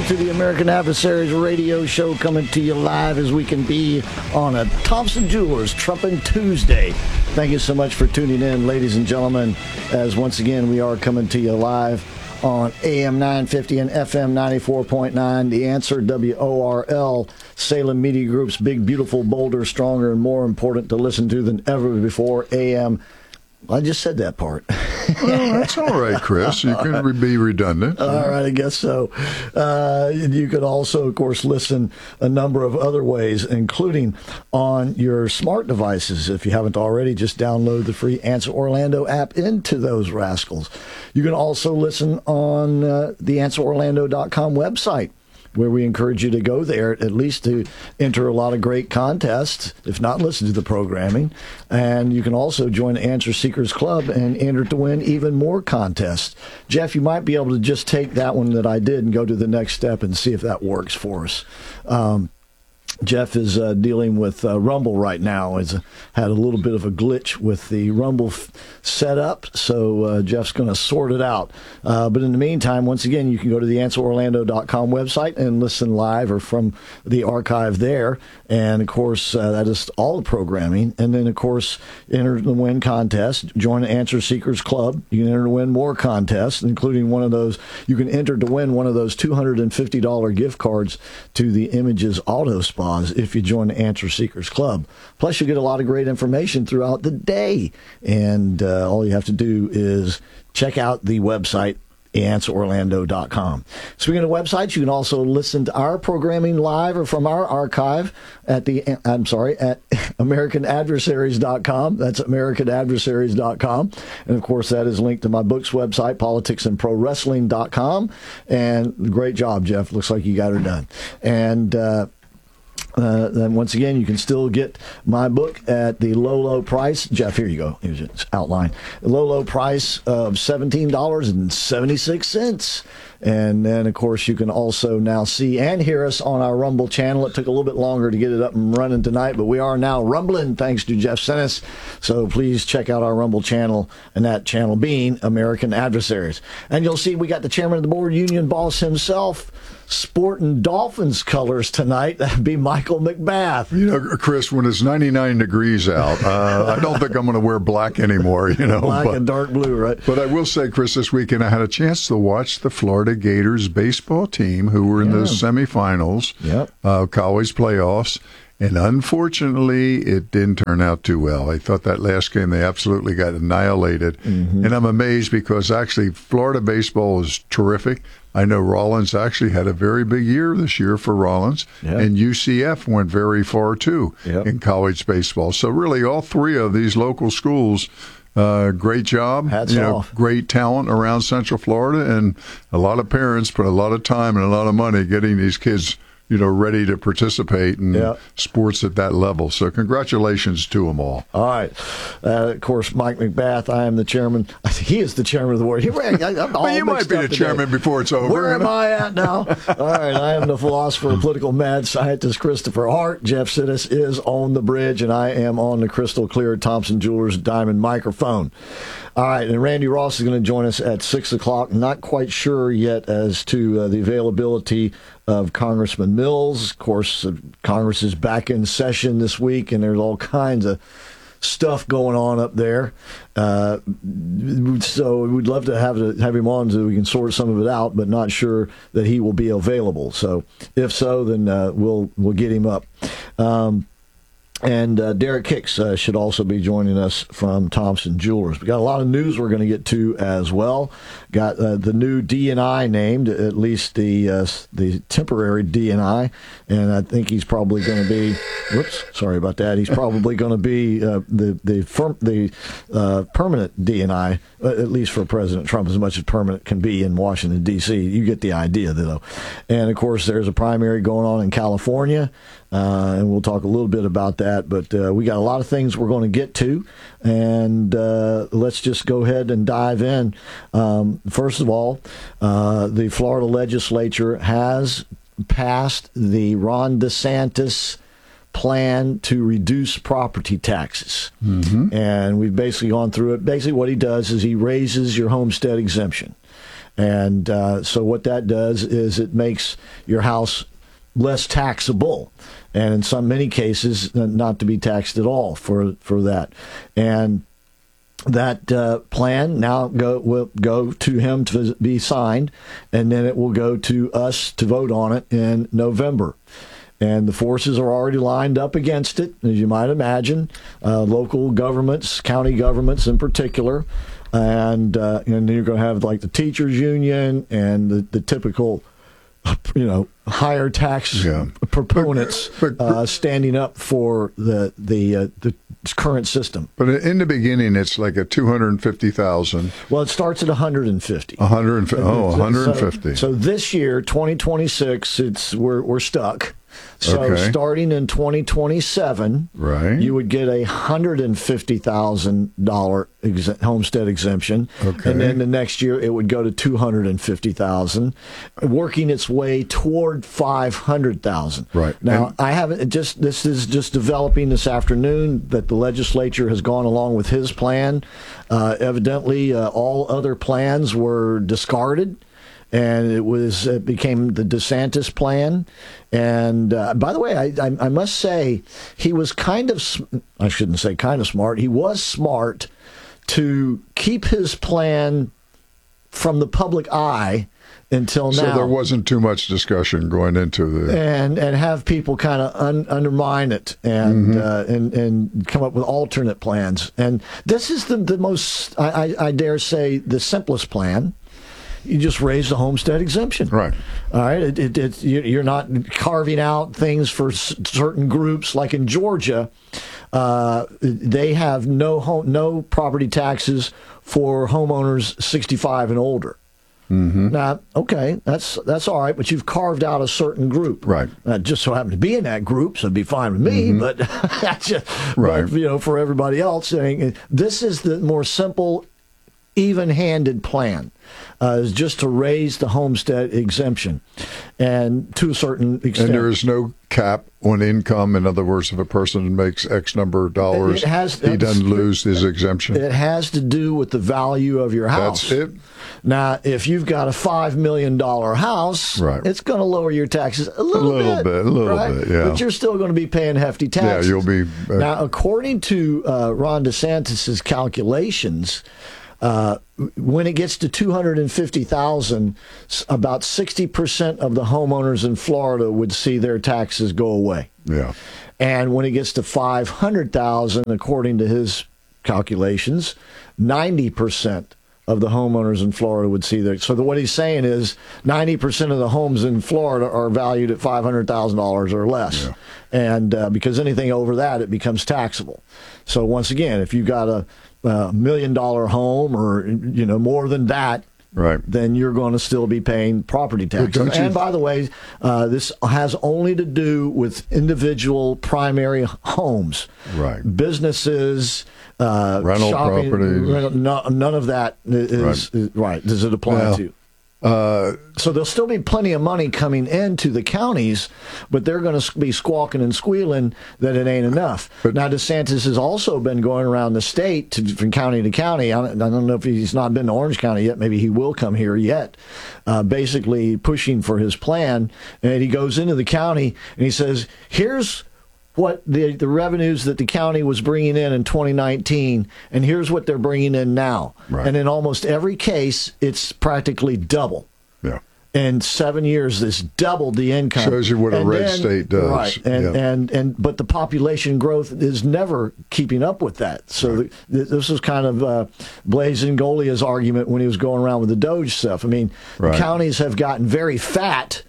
to the American Adversaries radio show, coming to you live as we can be on a Thompson Jewelers Trumpin' Tuesday. Thank you so much for tuning in, ladies and gentlemen, as once again we are coming to you live on AM 950 and FM 94.9. The Answer, WORL, Salem Media Group's big, beautiful, bolder, stronger, and more important to listen to than ever before. AM. I just said that part. Well, that's all right, Chris. You can be redundant. All right, I guess so. You could also, of course, listen a number of other ways, including on your smart devices. If you haven't already, just download the free Answer Orlando app into those rascals. You can also listen on the AnswerOrlando.com website, where we encourage you to go there, at least to enter a lot of great contests, if not listen to the programming. And you can also join the Answer Seekers Club and enter to win even more contests. Jeff, you might be able to just take that one that I did and go to the next step and see if that works for us. Jeff is dealing with Rumble right now. Has had a little bit of a glitch with the Rumble setup, so Jeff's going to sort it out. But in the meantime, once again, you can go to the AnswerOrlando.com website and listen live or from the archive there. And, of course, that is all the programming. And then, of course, enter the win contest. Join the Answer Seekers Club. You can enter to win more contests, including one of those. You can enter to win one of those $250 gift cards to the Images Auto Spa if you join the Answer Seekers Club. Plus, you get a lot of great information throughout the day. And all you have to do is check out the website, AnswerOrlando.com. Speaking of websites, you can also listen to our programming live or from our archive at AmericanAdversaries.com. That's AmericanAdversaries.com. And, of course, that is linked to my book's website, PoliticsAndProWrestling.com. And great job, Jeff. Looks like you got her done. And then once again, you can still get my book at the low price. Jeff, here you go. Here's its outline. The low price of $17.76. And then, of course, you can also now see and hear us on our Rumble channel. It took a little bit longer to get it up and running tonight, but we are now rumbling thanks to Jeff Sennis. So please check out our Rumble channel, and that channel being American Adversaries. And you'll see we got the chairman of the board, Union Boss himself, sporting Dolphins colors tonight. That'd be Michael McBath. You know, Chris, when it's 99 degrees out, I don't think I'm going to wear black anymore, Black and dark blue, right? But I will say, Chris, this weekend I had a chance to watch the Florida Gators baseball team, who were in the semifinals of college playoffs. And unfortunately, it didn't turn out too well. I thought that last game they absolutely got annihilated. Mm-hmm. And I'm amazed because actually Florida baseball is terrific. I know Rollins actually had a very big year this year for Rollins. Yep. And UCF went very far, too, in college baseball. So really all three of these local schools, great job. Hats off. Great talent around Central Florida. And a lot of parents put a lot of time and a lot of money getting these kids ready to participate in sports at that level. So congratulations to them all. All right. Of course, Mike McBath, I am the chairman. He is the chairman of the board. You might be the chairman before it's over. Where am I at now? All right. I am the philosopher, political mad scientist, Christopher Hart. Jeff Sidis is on the bridge, and I am on the crystal clear Thompson Jewelers Diamond microphone. All right, and Randy Ross is going to join us at 6 o'clock. Not quite sure yet as to the availability of Congressman Mills. Of course, Congress is back in session this week, and there's all kinds of stuff going on up there. So we'd love to have him on so we can sort some of it out, but not sure that he will be available. So if so, then we'll get him up. And Derek Hicks should also be joining us from Thompson Jewelers. We got a lot of news we're going to get to as well. Got the new DNI named, at least the temporary DNI, and I think he's probably going to be. Whoops, sorry about that. He's probably going to be the permanent DNI, at least for President Trump, as much as permanent can be in Washington D.C. You get the idea, though. And of course, there's a primary going on in California. And we'll talk a little bit about that. But we got a lot of things we're going to get to, and let's just go ahead and dive in. First of all, the Florida legislature has passed the Ron DeSantis plan to reduce property taxes. Mm-hmm. And we've basically gone through it. Basically what he does is he raises your homestead exemption. And so what that does is it makes your house less taxable, and in many cases not to be taxed at all for that. And that plan now will go to him to be signed, and then it will go to us to vote on it in November. And the forces are already lined up against it, as you might imagine, local governments, county governments in particular. And you're going to have like the teachers union and the typical, higher tax proponents standing up for the current system. But in the beginning, it's like a $250,000. Well, it starts at 150. 150. So this year, 2026, we're stuck. So starting in 2027, right, you would get a $150,000 homestead exemption, and then the next year it would go to $250,000, working its way toward $500,000. Right. Now, this is just developing this afternoon that the legislature has gone along with his plan. Evidently, all other plans were discarded, and it became the DeSantis plan. And by the way, I must say he was I shouldn't say kind of smart. He was smart to keep his plan from the public eye until now. So there wasn't too much discussion going into the and have people kind of undermine it and come up with alternate plans. And this is the most, I dare say, the simplest plan. You just raise the homestead exemption. Right. All right. You're not carving out things for certain groups. Like in Georgia, they have no property taxes for homeowners 65 and older. Mm-hmm. Now, okay, that's all right, but you've carved out a certain group. Right. Just so happen to be in that group, so it'd be fine with me, but that's just, right. But, for everybody else, this is the more simple, even-handed plan. Is just to raise the homestead exemption, and to a certain extent. And there is no cap on income. In other words, if a person makes X number of dollars, he doesn't lose his exemption. It has to do with the value of your house. That's it. Now, if you've got a $5 million house, it's going to lower your taxes a little bit, yeah. But you're still going to be paying hefty taxes. Yeah, you'll be. Now, according to Ron DeSantis's calculations, when it gets to $250,000, about 60% of the homeowners in Florida would see their taxes go away. Yeah. And when it gets to $500,000, according to his calculations, 90% of the homeowners in Florida would see their. So what he's saying is 90% of the homes in Florida are valued at $500,000 or less. Yeah. And because anything over that, it becomes taxable. So once again, if you've got a $1 million home or more than that, right, then you're going to still be paying property taxes. And by the way, this has only to do with individual primary homes, right? Businesses, rental shopping, properties. None of that is right. Does it apply to? So there'll still be plenty of money coming into the counties, but they're going to be squawking and squealing that it ain't enough. Now, DeSantis has also been going around the state from county to county. I don't know if he's not been to Orange County yet. Maybe he will come here yet, basically pushing for his plan. And he goes into the county and he says, here's what the revenues that the county was bringing in 2019, and here's what they're bringing in now. Right. And in almost every case, it's practically double. Yeah. In 7 years, this doubled the income. Shows you what a red state does. Right. And but the population growth is never keeping up with that. So this was kind of Blaise Ngolia's argument when he was going around with the Doge stuff. I mean, the counties have gotten very fat,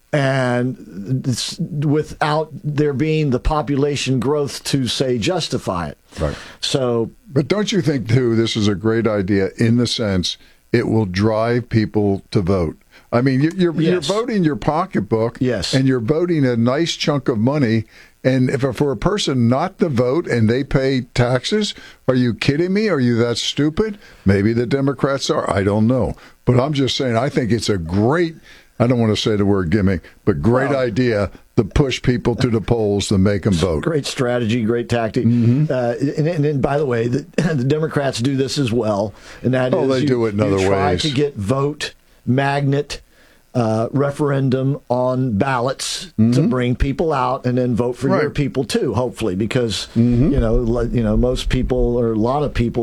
and without there being the population growth to, say, justify it. Right. So, but don't you think, too, this is a great idea in the sense it will drive people to vote? I mean, you're voting your pocketbook, and you're voting a nice chunk of money. And if for a person not to vote and they pay taxes, are you kidding me? Are you that stupid? Maybe the Democrats are. I don't know. But I'm just saying, I think it's a great, I don't want to say the word gimmick, but great idea to push people to the polls to make them vote. Great strategy, great tactic. Mm-hmm. And by the way, the Democrats do this as well. And that is they do it in other try ways. to get vote magnet referendum on ballots to bring people out and then vote for your people too, hopefully, because most people, or a lot of people,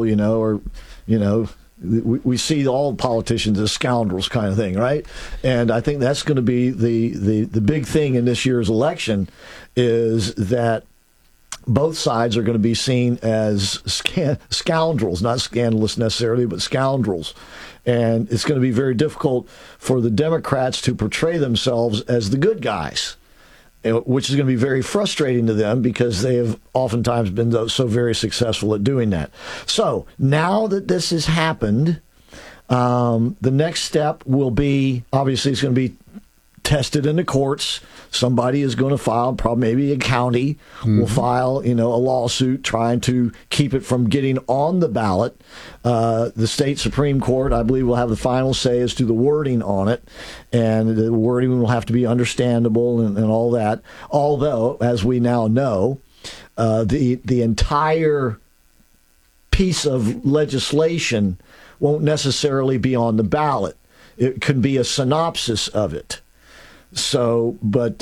we see all politicians as scoundrels, kind of thing, right? And I think that's going to be the big thing in this year's election, is that both sides are going to be seen as scoundrels, not scandalous necessarily, but scoundrels. And it's going to be very difficult for the Democrats to portray themselves as the good guys, which is going to be very frustrating to them because they have oftentimes been so very successful at doing that. So now that this has happened, the next step will be, obviously, it's going to be tested in the courts. Somebody is going to file, probably maybe a county will file, a lawsuit trying to keep it from getting on the ballot. The state Supreme Court, I believe, will have the final say as to the wording on it, and the wording will have to be understandable and all that. Although, as we now know, the entire piece of legislation won't necessarily be on the ballot. It could be a synopsis of it. So, but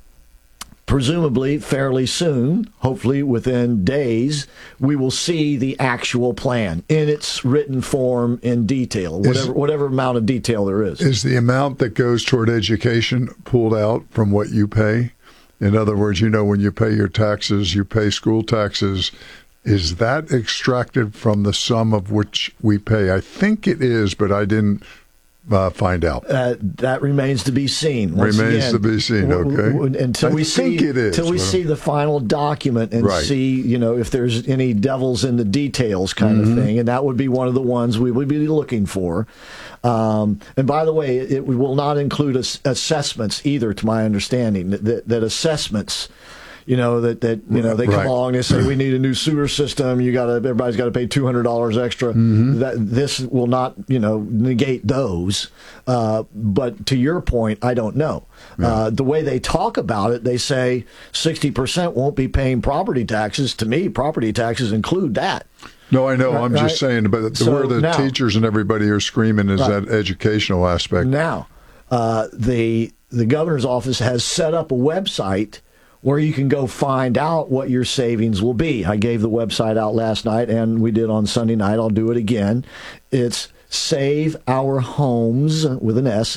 presumably fairly soon, hopefully within days, we will see the actual plan in its written form in detail, whatever amount of detail there is. Is the amount that goes toward education pulled out from what you pay? In other words, when you pay your taxes, you pay school taxes. Is that extracted from the sum of which we pay? I think it is, but I didn't find out. That remains to be seen. To be seen. Okay. Until we see the final document and see, if there's any devils in the details, kind of thing, and that would be one of the ones we would be looking for. And by the way, it will not include assessments either, to my understanding. That assessments. They come along, they say we need a new sewer system. Everybody's got to pay $200 extra. That this will not, negate those. But to your point, I don't know. The way they talk about it, they say 60% won't be paying property taxes. To me, property taxes include that. No, I know. I'm just saying, but where the teachers and everybody are screaming is that educational aspect. Now, the governor's office has set up a website where you can go find out what your savings will be. I gave the website out last night, and we did on Sunday night. I'll do it again. It's Save Our Homes, with an S,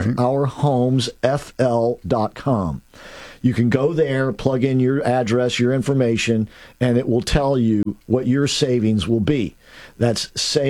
SaveOurHomesFL.com. You can go there, plug in your address, your information, and it will tell you what your savings will be. That's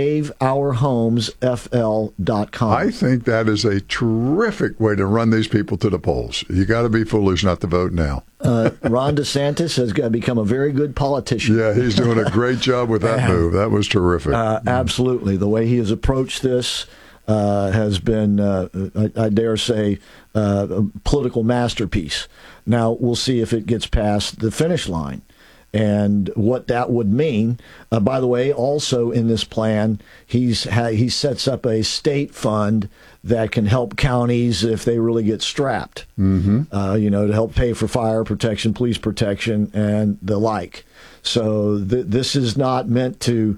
SaveOurHomesFL.com. I think that is a terrific way to run these people to the polls. You got to be foolish not to vote now. Ron DeSantis has got to become a very good politician. Yeah, he's doing a great job with that move. That was terrific. Absolutely. The way he has approached this has been, I dare say, a political masterpiece. Now, we'll see if it gets past the finish line and what that would mean. By the way, also in this plan, he sets up a state fund that can help counties if they really get strapped, to help pay for fire protection, police protection, and the like. So this is not meant to,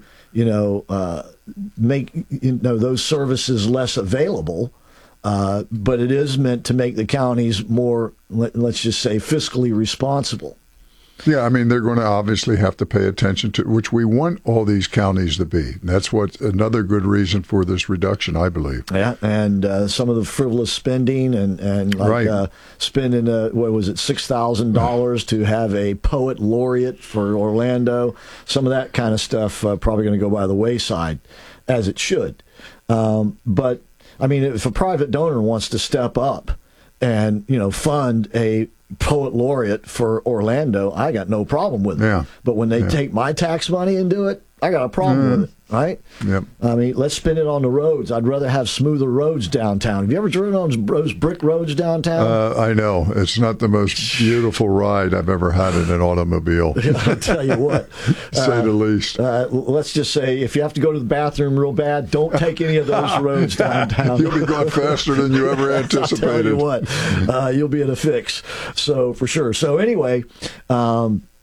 make those services less available. But it is meant to make the counties more, let's just say, fiscally responsible. Yeah, I mean, they're going to obviously have to pay attention to, which we want all these counties to be. That's what another good reason for this reduction, I believe. Yeah, and some of the frivolous spending and spending, $6,000 to have a poet laureate for Orlando, some of that kind of stuff probably going to go by the wayside, as it should. But I mean, if a private donor wants to step up and, fund a poet laureate for Orlando, I got no problem with it. Yeah. But when they take my tax money and do it, I got a problem with it, right? Yep. I mean, let's spend it on the roads. I'd rather have smoother roads downtown. Have you ever driven on those brick roads downtown? I know. It's not the most beautiful ride I've ever had in an automobile. I'll tell you what. Say the least. Let's just say, if you have to go to the bathroom real bad, don't take any of those roads downtown. You'll be going faster than you ever anticipated. I'll tell you what. You'll be in a fix. So, for sure. So, anyway,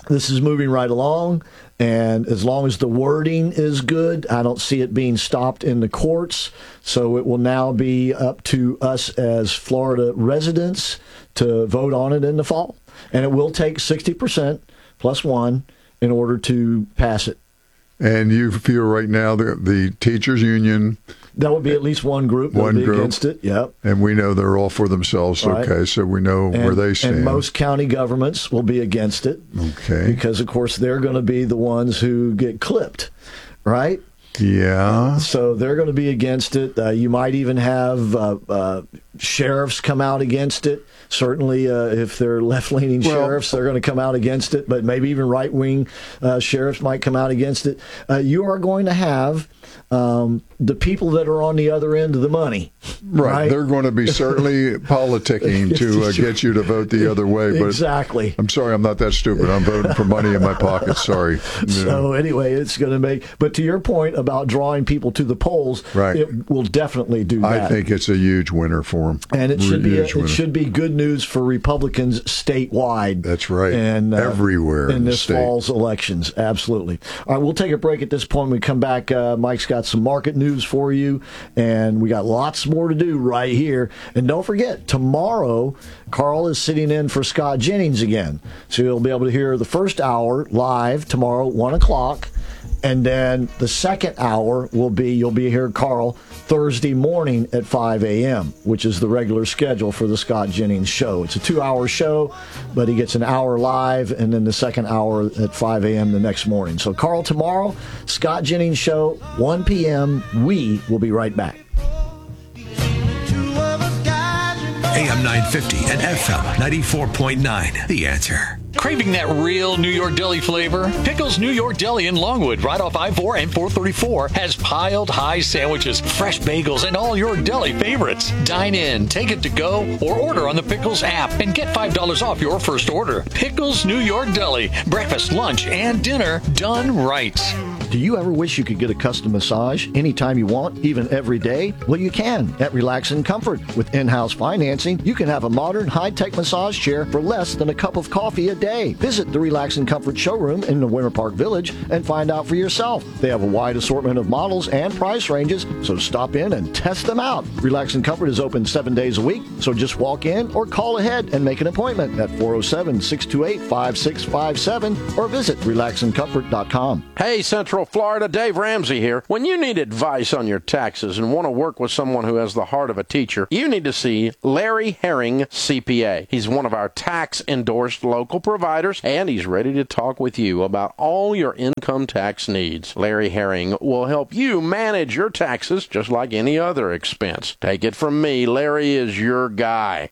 This is moving right along, and as long as the wording is good, I don't see it being stopped in the courts. So it will now be up to us as Florida residents to vote on it in the fall. And it will take 60% plus one in order to pass it. And you feel right now the teachers' union... That would be at least one group that would be against it. Yep. And we know they're all for themselves. Right. Okay, so we know where they stand. And most county governments will be against it. Okay. Because, of course, they're going to be the ones who get clipped, right? Yeah. So they're going to be against it. You might even have sheriffs come out against it. Certainly, if they're left-leaning sheriffs, they're going to come out against it. But maybe even right-wing sheriffs might come out against it. You are going to have the people that are on the other end of the money. Right. They're going to be certainly politicking to get you to vote the other way. But exactly. I'm sorry, I'm not that stupid. I'm voting for money in my pocket. Sorry. So anyway, it's going to make... But to your point about drawing people to the polls, it will definitely do that. I think it's a huge winner for them. And it should be good news for Republicans statewide. That's right. And everywhere in this fall's elections. Absolutely. All right, we'll take a break at this point. When we come back, Mike's got some market news for you, and we got lots more to do right here. And don't forget, tomorrow, Carl is sitting in for Scott Jennings again. So you'll be able to hear the first hour live tomorrow, 1 o'clock. And then the second hour you'll be here, Carl, Thursday morning at 5 a.m., which is the regular schedule for the Scott Jennings show. It's a 2-hour show, but he gets an hour live, and then the second hour at 5 a.m. the next morning. So, Carl, tomorrow, Scott Jennings show, 1 p.m. We will be right back. AM 950 and FM 94.9. The Answer. Craving that real New York deli flavor? Pickles New York Deli in Longwood, right off I-4 and 434, has piled high sandwiches, fresh bagels, and all your deli favorites. Dine in, take it to go, or order on the Pickles app and get $5 off your first order. Pickles New York Deli. Breakfast, lunch, and dinner done right. Do you ever wish you could get a custom massage anytime you want, even every day? Well, you can at Relax and Comfort. With in-house financing, you can have a modern, high-tech massage chair for less than a cup of coffee a day. Visit the Relax and Comfort showroom in the Winter Park Village and find out for yourself. They have a wide assortment of models and price ranges, so stop in and test them out. Relax and Comfort is open 7 days a week, so just walk in or call ahead and make an appointment at 407-628-5657 or visit relaxandcomfort.com. Hey, Central Florida, Dave Ramsey here. When you need advice on your taxes and want to work with someone who has the heart of a teacher, you need to see Larry Herring, CPA. He's one of our tax-endorsed local providers, and he's ready to talk with you about all your income tax needs. Larry Herring will help you manage your taxes just like any other expense. Take it from me, Larry is your guy.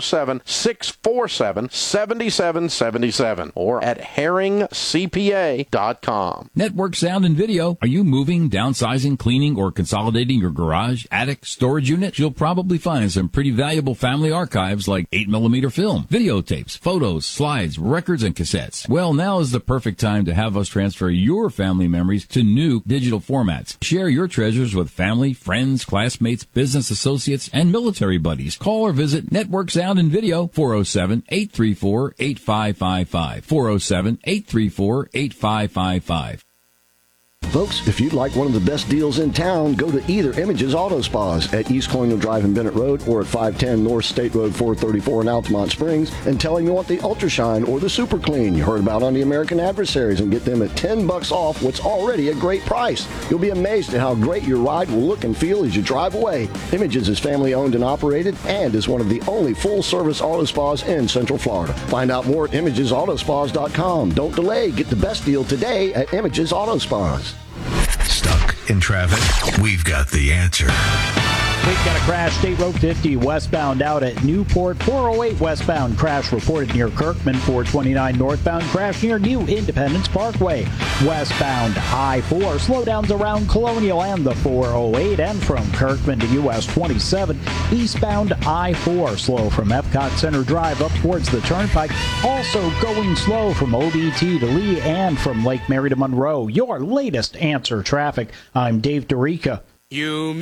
407-647-7777 or at herringcpa.com. Network Sound and Video. Are you moving, downsizing, cleaning, or consolidating your garage, attic, storage unit? You'll probably find some pretty valuable family archives like 8mm film, videotapes, photos, slides, records, and cassettes. Well, now is the perfect time to have us transfer your family memories to new digital formats. Share your treasures with family, friends, classmates, business associates, and military buddies. Call or visit Network Sound and Video, 407-834-8555, 407-834-8555. Folks, if you'd like one of the best deals in town, go to either Images Auto Spas at East Colonial Drive in Bennett Road or at 510 North State Road 434 in Altamont Springs and tell them you want the Ultra Shine or the Super Clean you heard about on the American Adversaries and get them at $10 off what's already a great price. You'll be amazed at how great your ride will look and feel as you drive away. Images is family owned and operated and is one of the only full-service auto spas in Central Florida. Find out more at ImagesAutospas.com. Don't delay. Get the best deal today at Images Auto Spas. Stuck in traffic? We've got the answer. We've got a crash, State Road 50 westbound out at Newport. 408 westbound crash reported near Kirkman. 429 northbound crash near New Independence Parkway. Westbound I-4 slowdowns around Colonial and the 408 and from Kirkman to US 27. Eastbound I-4 slow from Epcot Center Drive up towards the Turnpike. Also going slow from OBT to Lee and from Lake Mary to Monroe. Your latest answer traffic. I'm Dave DeRica. You